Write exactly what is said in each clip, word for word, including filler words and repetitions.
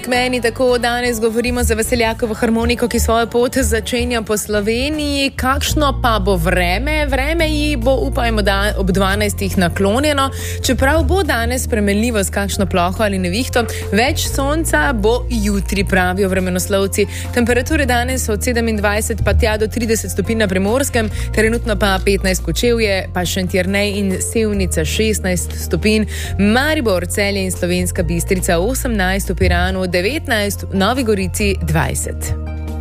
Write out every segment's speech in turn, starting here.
K meni tako danes govorimo za Veseljakovo harmoniko, ki svojo pot začenja po Sloveniji. Kakšno pa bo vreme? Vreme ji bo, upajmo, da ob dvanajstih naklonjeno. Čeprav bo danes spremenljivo s kakšno ploho ali nevihto, več sonca bo jutri, pravijo vremenoslovci. Temperature danes od sedemindvajset pa tja do trideset stopinj na Primorskem, trenutno pa petnajst Kočevje, pa Šentjernej in Sevnica šestnajst stopinj, Maribor, Celje in Slovenska Bistrica osemnajst, v Piranu devetnajst, v Novi Gorici dvajset.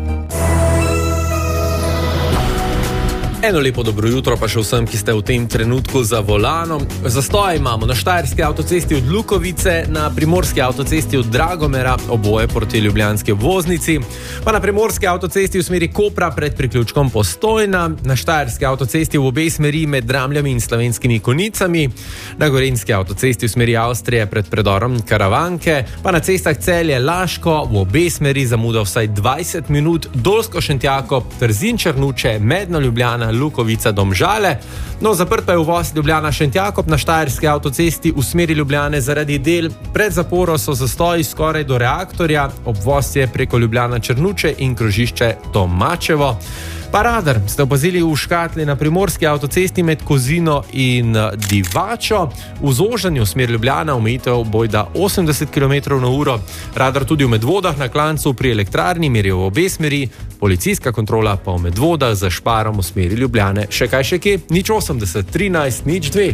Eno lepo dobro jutro pa še vsem, ki ste v tem trenutku za volanom. Zastoj imamo na Štajerski avtocesti od Lukovice, na Primorski avtocesti od Dragomera, oboje proti ljubljanski obvoznici, pa na Primorski avtocesti v smeri Kopra pred priključkom Postojna, na Štajerski avtocesti v obe smeri med Dramljami in Slovenskimi Konicami, na Gorenjski avtocesti v smeri Avstrije pred predorom Karavanke, pa na cestah Celje Laško v obe smeri zamuda vsaj dvajset minut, Dolsko Šentjako, Trzin Črnuče, Medno Ljubljana, Lukovica, Domžale. No, zaprt pa je uvoz Ljubljana Šentjakov na Štajerski avtocesti v smeri Ljubljane zaradi del. Pred zaporo so zastoji skoraj do reaktorja, obvoz je preko Ljubljana Črnuče in krožišče Tomačevo. Pa radar ste opazili v škatli na Primorski avtocesti med Kozino in Divačo. V zožanju smer Ljubljana omejitev bojda osemdeset kilometrov na uro. Radar tudi v Medvodah na Klancu pri elektrarni merijo v obe smeri. Policijska kontrola pa v Medvodah za Šparom v smeri Ljubljane. Še kaj še kje? Nič osemdeset, trinajst, nič dve.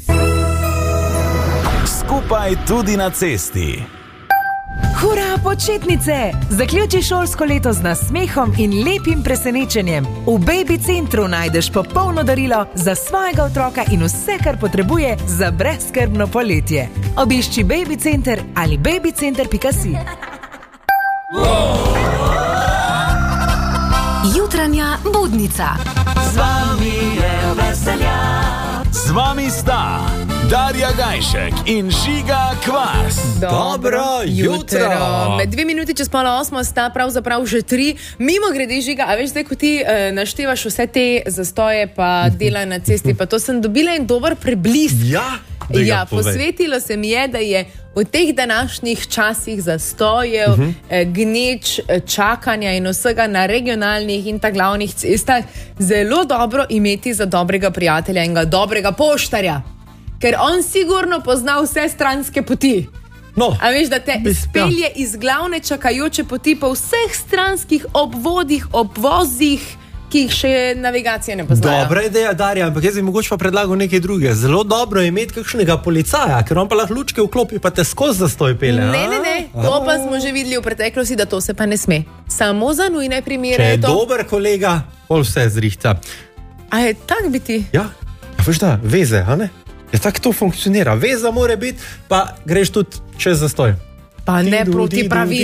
Skupaj tudi na cesti. Hura, počitnice! Zaključi šolsko leto z nasmehom in lepim presenečenjem. V Baby Centru najdeš popolno darilo za svojega otroka in vse, kar potrebuje za brezskrbno poletje. Obišči Baby Center ali babycenter pika si. Jutranja budnica. Z vami je Veseljak. Z vami sta Darja Gajšek in Žiga Kvas. Dobro jutro. Med dve minuti čez pol osmo sta pravzaprav že tri. Mimo grede, Žiga, a veš, zdaj, ko ti uh, naštevaš vse te zastoje pa dela na cesti, pa to sem dobila en dober preblisk. Ja, ja, posvetilo se mi je, da je v teh današnjih časih zastojev, uh-huh. gneč, čakanja in vsega na regionalnih in ta glavnih cestah zelo dobro imeti za dobrega prijatelja in ga dobrega poštarja. Ker on sigurno pozna vse stranske poti. No, a veš, da te spelje iz glavne čakajoče poti po vseh stranskih obvodih, obvozih, ki jih še navigacija ne poznajo. Dobra ideja, Darja, ampak jaz bi mogoče pa predlagal nekaj druge. Zelo dobro je imeti kakšnega policaja, ker on pa lahko lučke vklopi, pa te skozi zastoj pele. Ne, ne, ne, to pa smo že videli v preteklosti, da to se pa ne sme. Samo za nujne primere. Če je to... dober kolega, pol vse zrihta. A je tak biti? Ja, a veš da, veze, a ne? Je tako to funkcionira. Veza mora biti, pa greš tudi čez zastoj. Pa ne proti pravilom.